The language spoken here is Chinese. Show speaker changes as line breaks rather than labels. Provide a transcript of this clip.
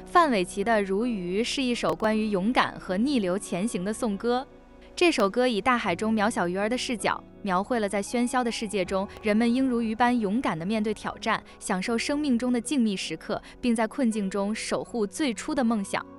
范玮琪的《如鱼》是一首关于勇敢和逆流前行的颂歌。这首歌以大海中渺小鱼儿的视角，描绘了在喧嚣的世界中，人们应如鱼般勇敢地面对挑战，享受生命中的静谧时刻，并在困境中守护最初的梦想。